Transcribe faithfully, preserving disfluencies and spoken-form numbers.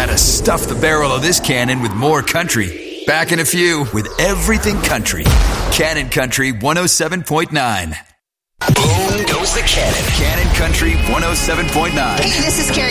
Gotta stuff the barrel of this cannon with more country. Back in a few with Everything Country. Cannon Country one oh seven point nine. Boom goes the cannon. Cannon Country one oh seven point nine. Hey, this is Carrie